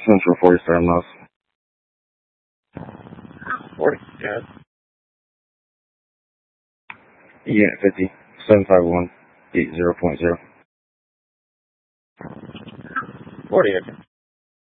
Central 47 miles. 40, yeah. Unit 50, 751, 80.0. 40, okay.